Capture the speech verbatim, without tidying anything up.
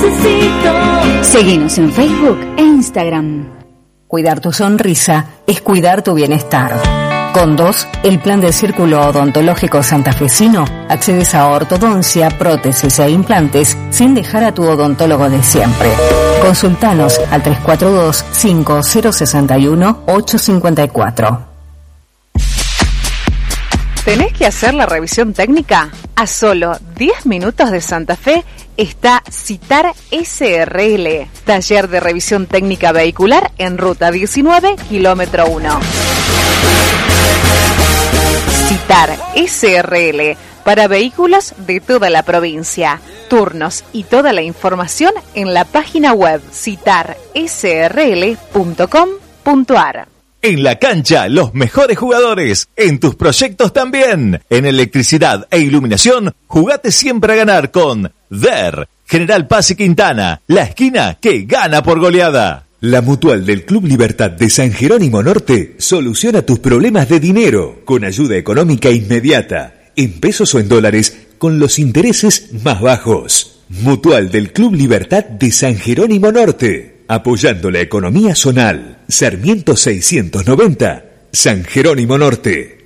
necesito. Seguinos en Facebook e Instagram. Cuidar tu sonrisa es cuidar tu bienestar. Con dos, el plan del Círculo Odontológico Santafesino, accedes a ortodoncia, prótesis e implantes sin dejar a tu odontólogo de siempre. Consultanos al tres cuatro dos, cinco cero seis uno, ocho cinco cuatro. ¿Tenés que hacer la revisión técnica? A solo diez minutos de Santa Fe está Citar S R L, taller de revisión técnica vehicular en ruta diecinueve, kilómetro uno. Citar S R L, para vehículos de toda la provincia. Turnos y toda la información en la página web citar s r l punto com punto a r. En la cancha, los mejores jugadores. En tus proyectos también. En electricidad e iluminación, jugate siempre a ganar con D E R. General Paz y Quintana, la esquina que gana por goleada. La Mutual del Club Libertad de San Jerónimo Norte soluciona tus problemas de dinero con ayuda económica inmediata, en pesos o en dólares, con los intereses más bajos. Mutual del Club Libertad de San Jerónimo Norte, apoyando la economía zonal. Sarmiento seiscientos noventa, San Jerónimo Norte.